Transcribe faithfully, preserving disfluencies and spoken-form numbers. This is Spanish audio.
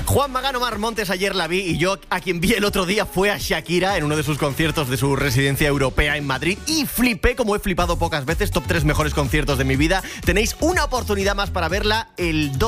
Juan Magán Omar Montes ayer la vi y yo a quien vi el otro día fue a Shakira en uno de sus conciertos de su residencia europea en Madrid y flipé como he flipado pocas veces. Top tres mejores conciertos de mi vida. Tenéis una oportunidad más para verla el dos